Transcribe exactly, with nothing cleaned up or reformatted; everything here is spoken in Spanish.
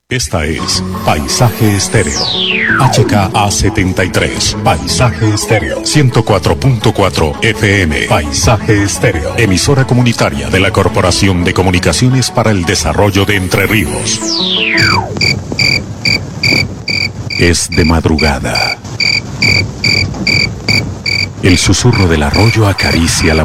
Esta es Paisaje Estéreo. H K A setenta y tres. Paisaje Estéreo. ciento cuatro punto cuatro F M. Paisaje Estéreo. Emisora comunitaria de la Corporación de Comunicaciones para el Desarrollo de Entre Ríos. Es de madrugada. El susurro del arroyo acaricia la